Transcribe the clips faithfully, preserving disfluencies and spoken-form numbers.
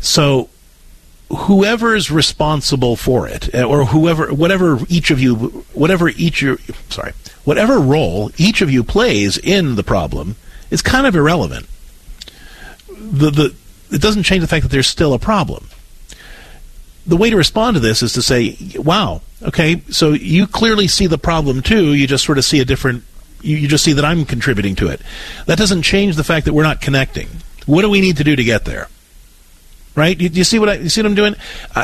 So whoever is responsible for it, or whoever, whatever each of you, whatever each, your, sorry, whatever role each of you plays in the problem is kind of irrelevant. The the it doesn't change the fact that there's still a problem. The way to respond to this is to say, wow, okay, so you clearly see the problem too, you just sort of see a different, you, you just see that I'm contributing to it. That doesn't change the fact that we're not connecting. What do we need to do to get there? Right? You, you see what I, you see what I'm doing?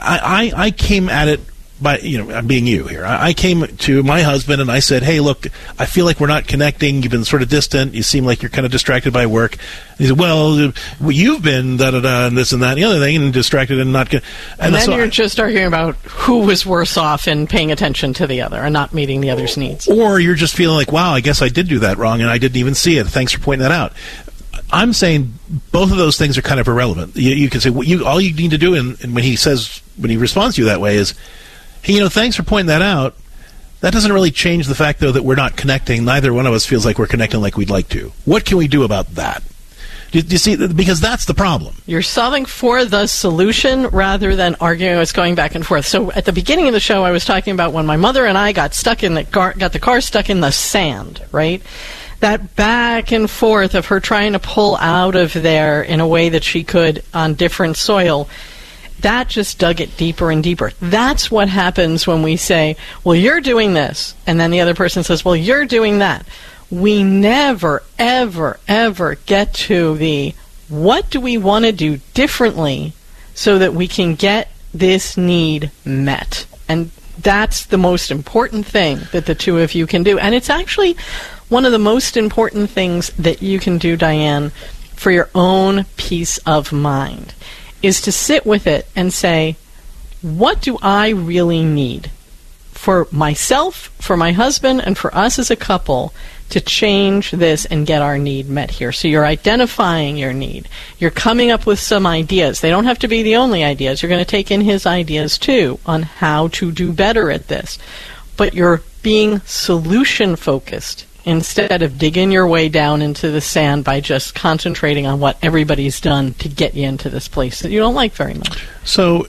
I, I, I came at it by, you know, I'm being you here. I, I came to my husband and I said, hey, look, I feel like we're not connecting. You've been sort of distant. You seem like you're kind of distracted by work. And he said, well, well, you've been da-da-da and this and that and the other thing and distracted and not... Con-. And, and then so you're I, just arguing about who was worse off in paying attention to the other and not meeting the other's needs. Or you're just feeling like, wow, I guess I did do that wrong and I didn't even see it. Thanks for pointing that out. I'm saying both of those things are kind of irrelevant. You, you can say, well, you, all you need to do, and, and when he says, when he responds to you that way is, hey, you know, thanks for pointing that out. That doesn't really change the fact, though, that we're not connecting. Neither one of us feels like we're connecting like we'd like to. What can we do about that? Do, do you see? Because that's the problem. You're solving for the solution rather than arguing what's going back and forth. So at the beginning of the show, I was talking about when my mother and I got stuck in the car, got the car stuck in the sand, right? That back and forth of her trying to pull out of there in a way that she could on different soil, that just dug it deeper and deeper. That's what happens when we say, well, you're doing this, and then the other person says, well, you're doing that. We never, ever, ever get to the, what do we want to do differently so that we can get this need met? And that's the most important thing that the two of you can do. And it's actually one of the most important things that you can do, Diane, for your own peace of mind, is to sit with it and say, what do I really need for myself, for my husband, and for us as a couple to change this and get our need met here? So you're identifying your need. You're coming up with some ideas. They don't have to be the only ideas. You're going to take in his ideas, too, on how to do better at this. But you're being solution-focused instead of digging your way down into the sand by just concentrating on what everybody's done to get you into this place that you don't like very much. So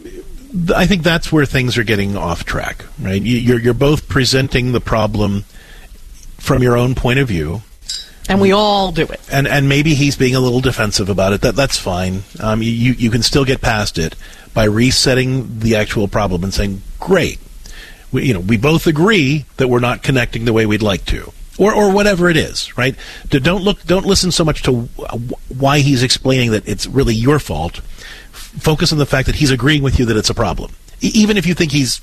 I think that's where things are getting off track, right? You're, you're both presenting the problem from your own point of view. And we all do it. And and maybe he's being a little defensive about it. That That's fine. Um, you, you can still get past it by resetting the actual problem and saying, great, we, you know, we both agree that we're not connecting the way we'd like to. Or, or whatever it is, right? Don't look, don't listen so much to why he's explaining that it's really your fault. Focus on the fact that he's agreeing with you that it's a problem, e- even if you think he's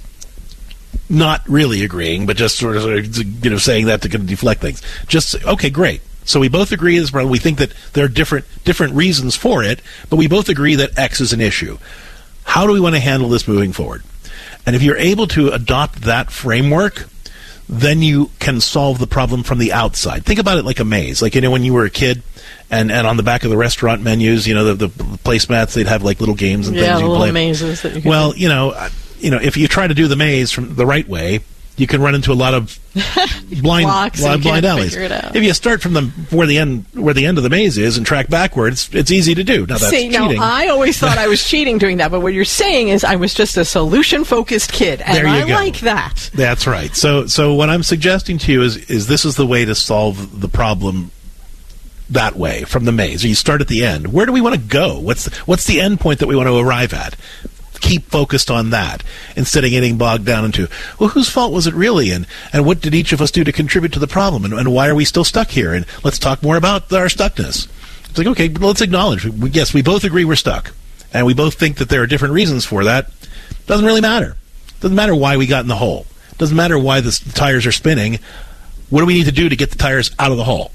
not really agreeing, but just sort of, you know, saying that to kind of deflect things. Just okay, great. So we both agree this problem. We think that there are different different reasons for it, but we both agree that X is an issue. How do we want to handle this moving forward? And if you're able to adopt that framework, then you can solve the problem from the outside. Think about it like a maze. Like, you know, when you were a kid, and, and on the back of the restaurant menus, you know, the, the placemats, they'd have like little games and yeah, things you little play. mazes that you can well, do. you know, you know, if you try to do the maze from the right way, you can run into a lot of blind Blocks blind, blind alleys. If you start from the where the end where the end of the maze is and track backwards, it's easy to do. Now that's See, cheating. now I always thought I was cheating doing that, but what you're saying is I was just a solution-focused kid, and there you I go. like that. That's right. So, so what I'm suggesting to you is, is this is the way to solve the problem that way, from the maze. You start at the end. Where do we want to go? What's the, what's the end point that we want to arrive at? Keep focused on that instead of getting bogged down into, well, whose fault was it really, and, and what did each of us do to contribute to the problem, and, and why are we still stuck here, and let's talk more about our stuckness. It's like, okay, let's acknowledge, we, yes, we both agree we're stuck, and we both think that there are different reasons for that. Doesn't really matter. Doesn't matter why we got in the hole. Doesn't matter why the, the tires are spinning. What do we need to do to get the tires out of the hole?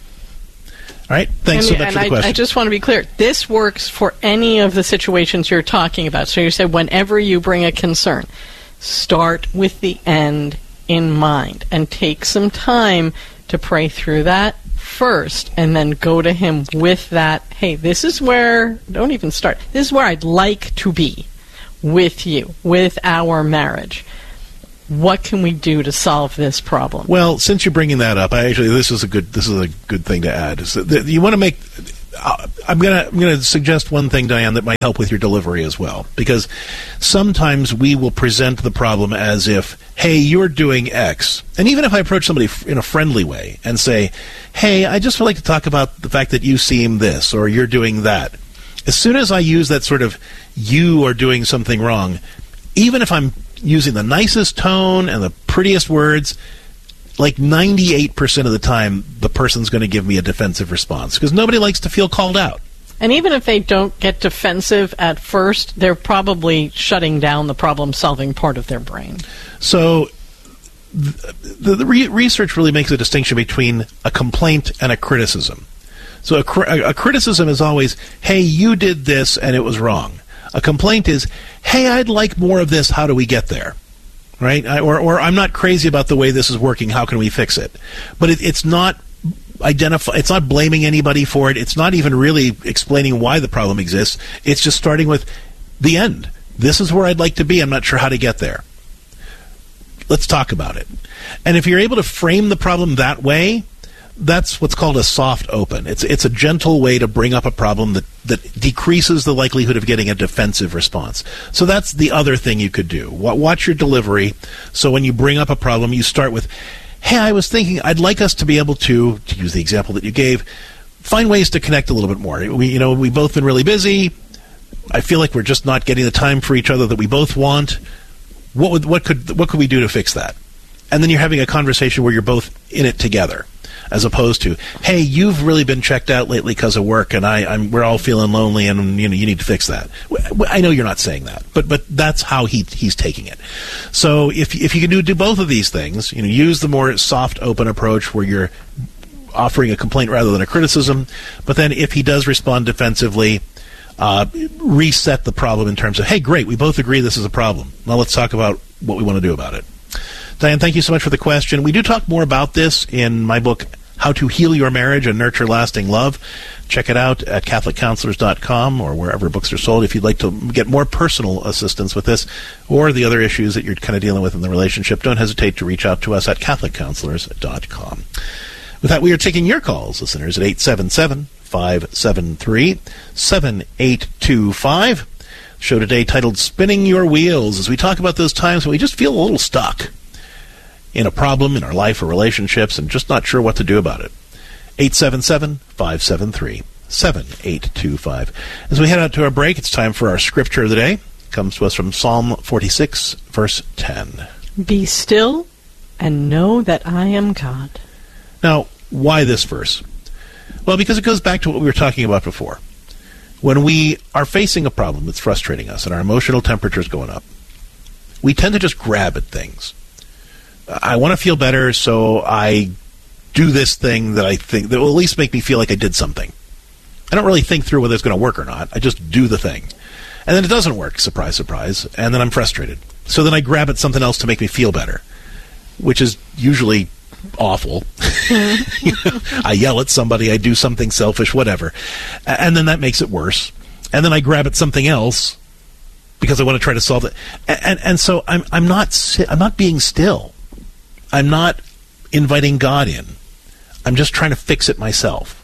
All right, thanks and, so much and for the I, question. I just want to be clear. This works for any of the situations you're talking about. So you said whenever you bring a concern, start with the end in mind and take some time to pray through that first and then go to him with that, hey, this is where, don't even start, this is where I'd like to be with you, with our marriage. What can we do to solve this problem? Well, since you're bringing that up, I actually this is a good this is a good thing to add. Is that you want to make I'm gonna I'm gonna suggest one thing, Diane, that might help with your delivery as well, because sometimes we will present the problem as if, hey, you're doing X, and even if I approach somebody in a friendly way and say, hey, I just would like to talk about the fact that you seem this or you're doing that, as soon as I use that sort of you are doing something wrong, even if I'm using the nicest tone and the prettiest words, like ninety-eight percent of the time, the person's going to give me a defensive response because nobody likes to feel called out. And even if they don't get defensive at first, they're probably shutting down the problem-solving part of their brain. So the, the, the re- research really makes a distinction between a complaint and a criticism. So a, cr- a criticism is always, hey, you did this and it was wrong. A complaint is, hey, I'd like more of this. How do we get there? Right? I, or, or I'm not crazy about the way this is working. How can we fix it? But it, it's not identify. It's not blaming anybody for it. It's not even really explaining why the problem exists. It's just starting with the end. This is where I'd like to be. I'm not sure how to get there. Let's talk about it. And if you're able to frame the problem that way, that's what's called a soft open. It's it's a gentle way to bring up a problem that, that decreases the likelihood of getting a defensive response. So that's the other thing you could do. Watch your delivery. So when you bring up a problem, you start with, hey, I was thinking I'd like us to be able to, to use the example that you gave, find ways to connect a little bit more. We, you know, we've both been really busy. I feel like we're just not getting the time for each other that we both want. What would what could what could we do to fix that? And then you're having a conversation where you're both in it together, as opposed to, hey, you've really been checked out lately because of work, and I, I'm, we're all feeling lonely, and you know, you need to fix that. I know you're not saying that, but but that's how he he's taking it. So if if you can do do both of these things, you know, use the more soft, open approach where you're offering a complaint rather than a criticism. But then if he does respond defensively, uh, reset the problem in terms of, hey, great, we both agree this is a problem. Now let's talk about what we want to do about it. Diane, thank you so much for the question. We do talk more about this in my book, How to Heal Your Marriage and Nurture Lasting Love. Check it out at catholic counselors dot com or wherever books are sold if you'd like to get more personal assistance with this or the other issues that you're kind of dealing with in the relationship. Don't hesitate to reach out to us at catholic counselors dot com. With that, we are taking your calls, listeners, at eight seven seven, five seven three, seven eight two five. Show today titled Spinning Your Wheels, as we talk about those times when we just feel a little stuck in a problem in our life or relationships and just not sure what to do about it. eight seven seven, five seven three, seven eight two five. As we head out to our break, it's time for our scripture of the day. It comes to us from Psalm forty-six, verse ten. Be still and know that I am God. Now, why this verse? Well, because it goes back to what we were talking about before. When we are facing a problem that's frustrating us and our emotional temperature is going up, we tend to just grab at things. I want to feel better, so I do this thing that I think that will at least make me feel like I did something. I don't really think through whether it's going to work or not. I just do the thing. And then it doesn't work, surprise, surprise, and then I'm frustrated. So then I grab at something else to make me feel better, which is usually awful. You know, I yell at somebody, I do something selfish, whatever. And then that makes it worse. And then I grab at something else because I want to try to solve it. And, and, and so I'm, I'm not si- I'm not being still. I'm not inviting God in. I'm just trying to fix it myself.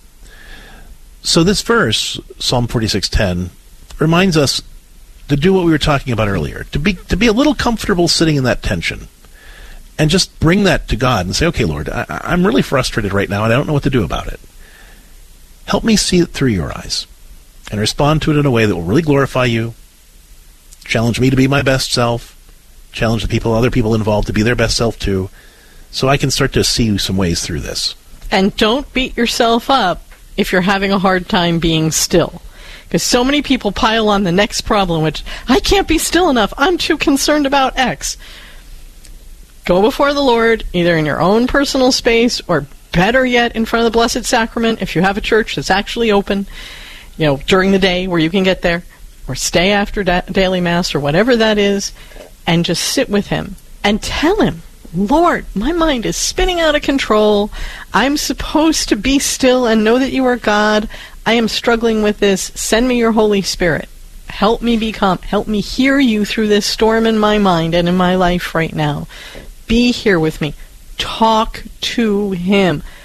So this verse, Psalm forty-six ten, reminds us to do what we were talking about earlier, to be to be a little comfortable sitting in that tension and just bring that to God and say, okay, Lord, I, I'm really frustrated right now and I don't know what to do about it. Help me see it through your eyes and respond to it in a way that will really glorify you, challenge me to be my best self, challenge the people, other people involved to be their best self too, so I can start to see some ways through this. And don't beat yourself up if you're having a hard time being still. Because so many people pile on the next problem, which, I can't be still enough, I'm too concerned about X. Go before the Lord, either in your own personal space, or better yet, in front of the Blessed Sacrament, if you have a church that's actually open, you know, during the day where you can get there, or stay after da- daily Mass, or whatever that is, and just sit with Him, and tell Him, Lord, my mind is spinning out of control. I'm supposed to be still and know that you are God. I am struggling with this. Send me your Holy Spirit. Help me become, help me hear you through this storm in my mind and in my life right now. Be here with me. Talk to Him.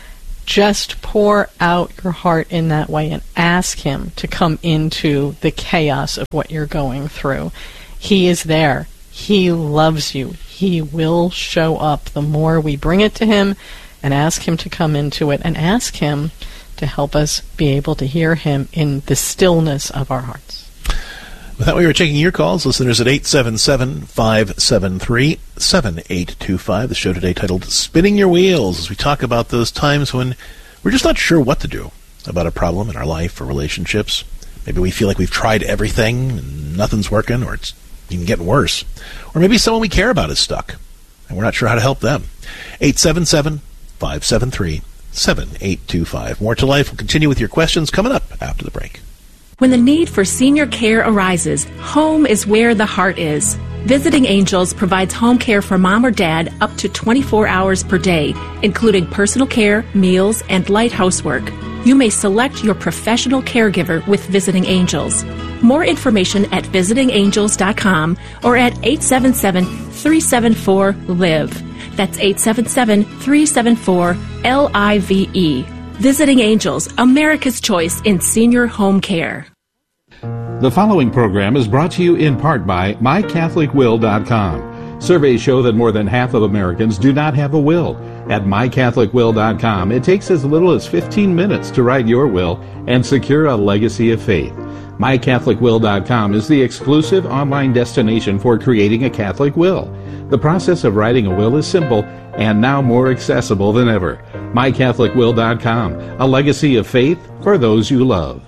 Just pour out your heart in that way and ask him to come into the chaos of what you're going through. He is there. He loves you. He will show up. The more we bring it to him and ask him to come into it and ask him to help us be able to hear him in the stillness of our hearts. With that, we were taking your calls, listeners, at eight seven seven, five seven three, seven eight two five. The show today titled Spinning Your Wheels, as we talk about those times when we're just not sure what to do about a problem in our life or relationships. Maybe we feel like we've tried everything and nothing's working, or it's even getting worse. Or maybe someone we care about is stuck, and we're not sure how to help them. eight seven seven, five seven three, seven eight two five. More to Life will continue with your questions coming up after the break. When the need for senior care arises, home is where the heart is. Visiting Angels provides home care for mom or dad up to twenty-four hours per day, including personal care, meals, and light housework. You may select your professional caregiver with Visiting Angels. More information at visiting angels dot com or at eight seven seven, three seven four, L I V E. That's eight seven seven, three seven four, L I V E. Visiting Angels, America's choice in senior home care. The following program is brought to you in part by my catholic will dot com. Surveys show that more than half of Americans do not have a will. At my catholic will dot com, it takes as little as fifteen minutes to write your will and secure a legacy of faith. my catholic will dot com is the exclusive online destination for creating a Catholic will. The process of writing a will is simple and now more accessible than ever. my catholic will dot com, a legacy of faith for those you love.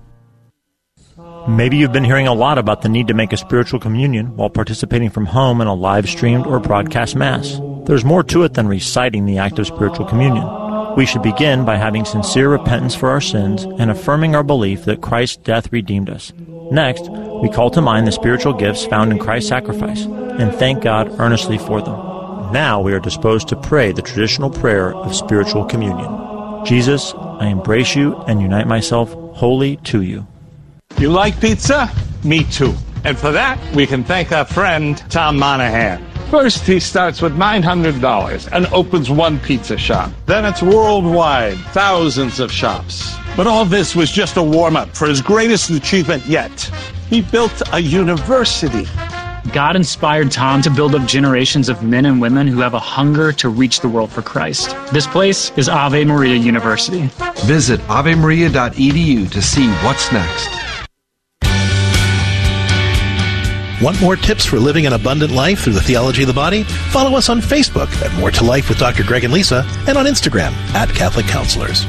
Maybe you've been hearing a lot about the need to make a spiritual communion while participating from home in a live-streamed or broadcast Mass. There's more to it than reciting the act of spiritual communion. We should begin by having sincere repentance for our sins and affirming our belief that Christ's death redeemed us. Next, we call to mind the spiritual gifts found in Christ's sacrifice and thank God earnestly for them. Now we are disposed to pray the traditional prayer of spiritual communion. Jesus, I embrace you and unite myself wholly to you. You like pizza? Me too. And for that, we can thank our friend Tom Monahan. First, he starts with nine hundred dollars and opens one pizza shop. Then it's worldwide, thousands of shops. But all this was just a warm-up for his greatest achievement yet. He built a university. God inspired Tom to build up generations of men and women who have a hunger to reach the world for Christ. This place is Ave Maria University. Visit ave maria dot e d u to see what's next. Want more tips for living an abundant life through the theology of the body? Follow us on Facebook at More to Life with Doctor Greg and Lisa, and on Instagram at Catholic Counselors.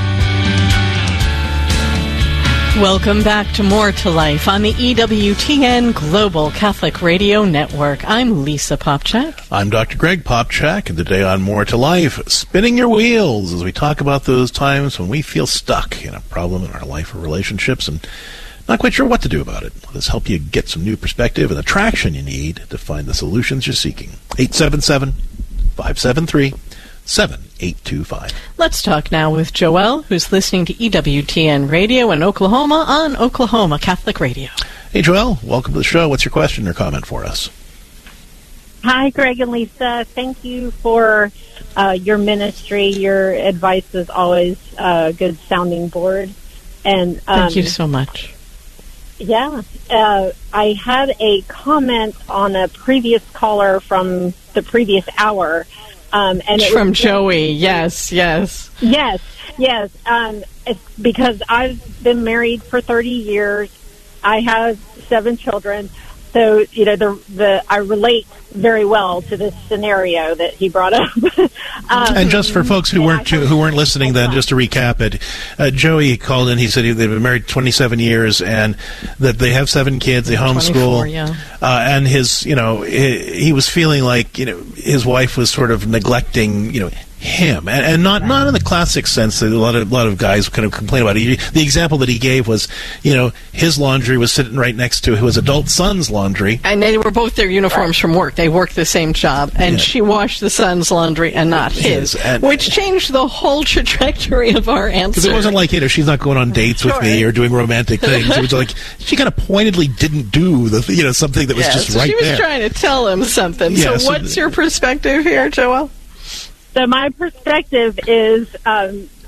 Welcome back to More to Life on the E W T N Global Catholic Radio Network. I'm Lisa Popchak. I'm Doctor Greg Popchak, and today on More to Life, spinning your wheels as we talk about those times when we feel stuck in a problem in our life or relationships and not quite sure what to do about it. Let us help you get some new perspective and the traction you need to find the solutions you're seeking. eight seven seven, five seven three, seven eight two five. Let's talk now with Joelle, who's listening to E W T N Radio in Oklahoma on Oklahoma Catholic Radio. Hey, Joelle, welcome to the show. What's your question or comment for us? Hi, Greg and Lisa. Thank you for uh, your ministry. Your advice is always a good sounding board. And um, Thank you so much. Yeah. Uh, I had a comment on a previous caller from the previous hour. Um, and it From was, Joey, yes, yes. Yes, yes. Um, it's because I've been married for thirty years. I have seven children. So, you know, the the I relate very well to this scenario that he brought up. um, and just for folks who weren't who weren't listening, then just to recap it, uh, Joey called in. He said they've been married twenty-seven years, and that they have seven kids. They homeschool, yeah. uh, and his, you know, he, he was feeling like, you know, his wife was sort of neglecting, you know, him, and, and not not in the classic sense that a lot of a lot of guys kind of complain about it. The example that he gave was, you know, his laundry was sitting right next to his adult son's laundry, and they were both their uniforms from work. They worked the same job, and yeah. she washed the son's laundry and not his, his and, which changed the whole trajectory of our answer. Because it wasn't like, you know, she's not going on dates sure. with me or doing romantic things. It was like she kind of pointedly didn't do the, you know, something that was yeah, just so right there. She was there. trying to tell him something. Yeah, so, so what's your perspective here, Joelle? So my perspective is, um,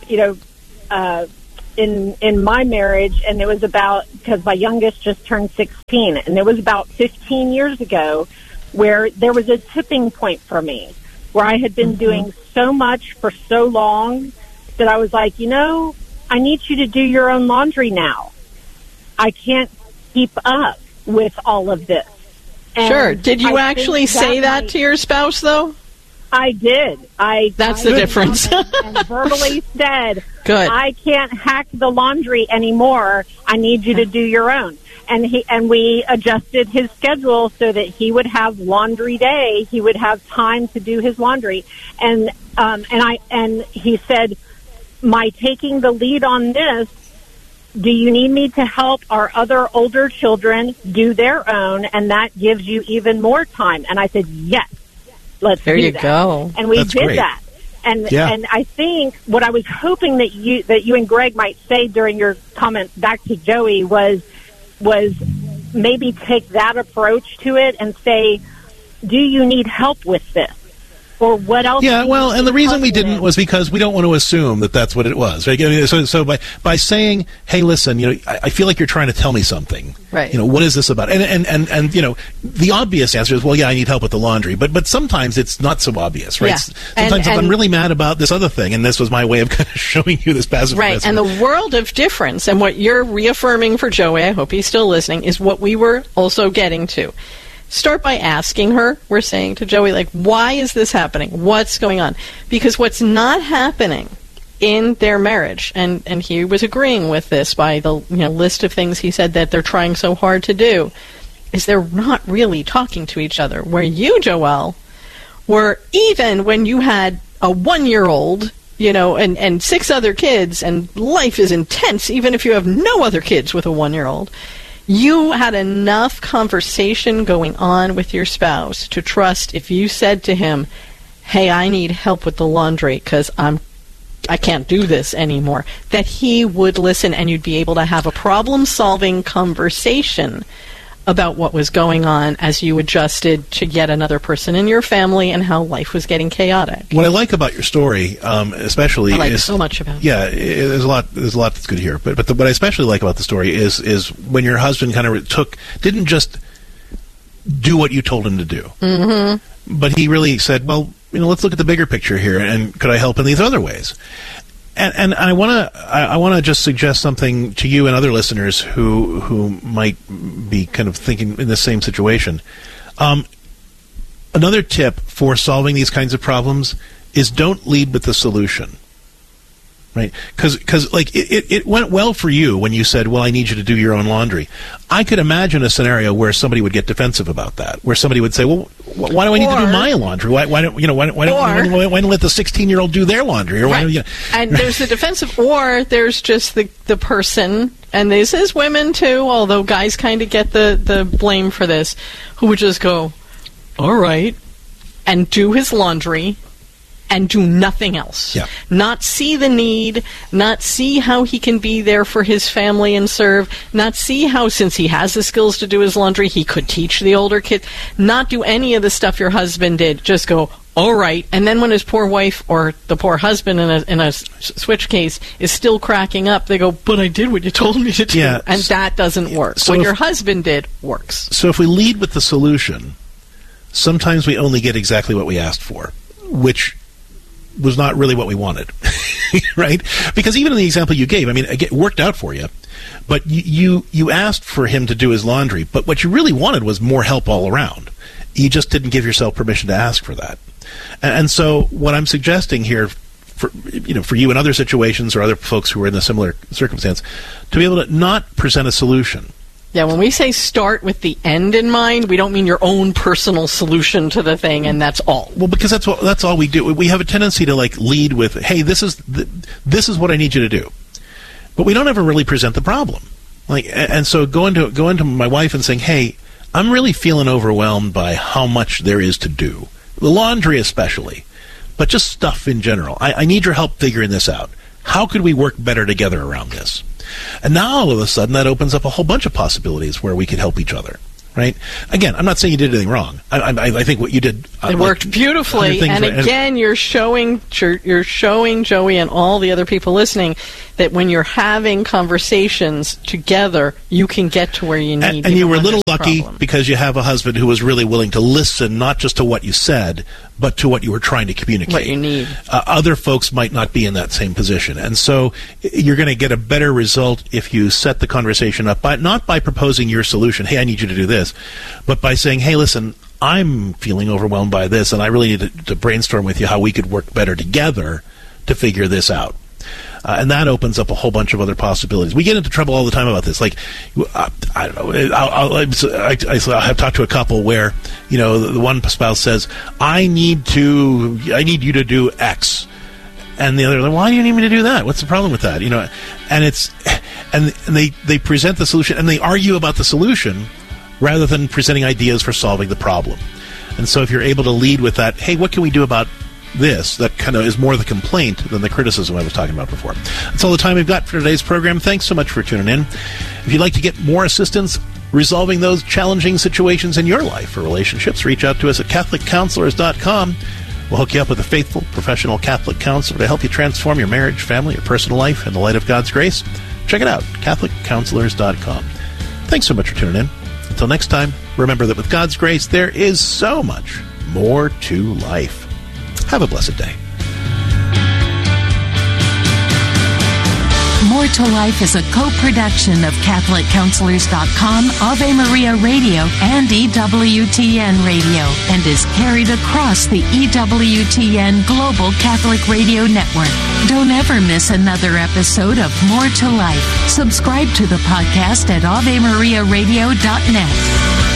you know, uh, in in my marriage, and it was about, because my youngest just turned sixteen, and it was about fifteen years ago where there was a tipping point for me, where I had been mm-hmm. doing so much for so long that I was like, you know, I need you to do your own laundry now. I can't keep up with all of this. And sure. Did you I actually that say that might, to your spouse, though? I did. I That's I the difference. and, and verbally said, Good. I can't hack the laundry anymore. I need you to do your own. And he and we adjusted his schedule so that he would have laundry day. He would have time to do his laundry. And um, and I and he said, my taking the lead on this, do you need me to help our other older children do their own? And that gives you even more time. And I said, yes, let's there do you that. go. And we That's did great. that. And Yeah. and I think what I was hoping that you that you and Greg might say during your comment back to Joey was was maybe take that approach to it and say, do you need help with this? Or what else? Yeah, well, and the reason we didn't with? was because we don't want to assume that that's what it was. Right? I mean, so, so by by saying, "Hey, listen, you know, I, I feel like you're trying to tell me something. Right. You know, what is this about?" And and and and you know, the obvious answer is, "Well, yeah, I need help with the laundry." But but sometimes it's not so obvious, right? Yeah. Sometimes And- I'm and- really mad about this other thing, and this was my way of kind of showing you this passive Right, and the world of difference, and what you're reaffirming for Joey, I hope he's still listening, is what we were also getting to. Start by asking her, we're saying to Joey, like, why is this happening? What's going on? Because what's not happening in their marriage, and, and he was agreeing with this by the you know list of things he said that they're trying so hard to do, is they're not really talking to each other. Where you, Joelle, were, even when you had a one-year-old, you know, and, and six other kids, and life is intense, even if you have no other kids with a one-year-old, you had enough conversation going on with your spouse to trust if you said to him, hey, I need help with the laundry because I'm I can't do this anymore, that he would listen and you'd be able to have a problem-solving conversation about what was going on as you adjusted to yet another person in your family and how life was getting chaotic. What I like about your story, um, especially, I like is so much about it. Yeah, it, there's a lot. There's a lot that's good here. But but the, what I especially like about the story is is when your husband kind of took didn't just do what you told him to do, mm-hmm. but he really said, well, you know, let's look at the bigger picture here, and could I help in these other ways? And, and I want to I, I want to just suggest something to you and other listeners who who might be kind of thinking in the same situation. Um, another tip for solving these kinds of problems is don't lead with the solution. Right? Because, like, it, it, it went well for you when you said, well, I need you to do your own laundry. I could imagine a scenario where somebody would get defensive about that, where somebody would say, well, wh- why do I need Or- to do my laundry? Why, why don't, you know, why, don't- why, don't, Or- why, don't, why don't let the sixteen-year-old do their laundry? Or why Right. don't, you know, And there's the defensive, or there's just the, the person, and this is women too, although guys kind of get the, the blame for this, who would just go, all right, and do his laundry, and do nothing else. Yeah. Not see the need, not see how he can be there for his family and serve, not see how, since he has the skills to do his laundry, he could teach the older kid, not do any of the stuff your husband did. Just go, all right. And then when his poor wife or the poor husband in a, in a switch case is still cracking up, they go, but I did what you told me to do. Yeah. And that doesn't work. So what if- your husband did works. So if we lead with the solution, sometimes we only get exactly what we asked for, which was not really what we wanted, right? Because even in the example you gave, I mean, it worked out for you, but you, you you asked for him to do his laundry, but what you really wanted was more help all around. You just didn't give yourself permission to ask for that. And, and so what I'm suggesting here, for you know, for you in other situations or other folks who are in a similar circumstance, to be able to not present a solution. Yeah, when we say start with the end in mind, we don't mean your own personal solution to the thing, and that's all. Well, because that's what that's all we do. We have a tendency to like lead with, "Hey, this is the, this is what I need you to do," but we don't ever really present the problem. Like, and, and so going to going to my wife and saying, "Hey, I'm really feeling overwhelmed by how much there is to do, the laundry especially, but just stuff in general. I, I need your help figuring this out. How could we work better together around this?" And now all of a sudden that opens up a whole bunch of possibilities where we could help each other, right? Again, I'm not saying you did anything wrong. I, I, I think what you did uh, it worked like, beautifully. And right, again, and you're showing you're showing Joey and all the other people listening that when you're having conversations together, you can get to where you need. And, and you were a little lucky problem. because you have a husband who was really willing to listen, not just to what you said, but to what you were trying to communicate. What you need. Uh, other folks might not be in that same position. And so you're going to get a better result if you set the conversation up, by not by proposing your solution, hey, I need you to do this, but by saying, hey, listen, I'm feeling overwhelmed by this, and I really need to, to brainstorm with you how we could work better together to figure this out. Uh, and that opens up a whole bunch of other possibilities. We get into trouble all the time about this. Like, uh, I don't know, I'll, I'll, I, I have talked to a couple where, you know, the, the one spouse says, I need to, I need you to do X. And the other, like, why do you need me to do that? What's the problem with that? You know, and it's, and, and they, they present the solution, and they argue about the solution rather than presenting ideas for solving the problem. And so if you're able to lead with that, hey, what can we do about this, that kind of is more the complaint than the criticism I was talking about before. That's all the time we've got for today's program. Thanks so much for tuning in. If you'd like to get more assistance resolving those challenging situations in your life or relationships, reach out to us at Catholic Counselors dot com. We'll hook you up with a faithful, professional Catholic counselor to help you transform your marriage, family, or personal life in the light of God's grace. Check it out, Catholic Counselors dot com. Thanks so much for tuning in. Until next time, remember that with God's grace, there is so much more to life. Have a blessed day. More to Life is a co-production of Catholic Counselors dot com, Ave Maria Radio, and E W T N Radio, and is carried across the E W T N Global Catholic Radio Network. Don't ever miss another episode of More to Life. Subscribe to the podcast at Ave Maria Radio dot net.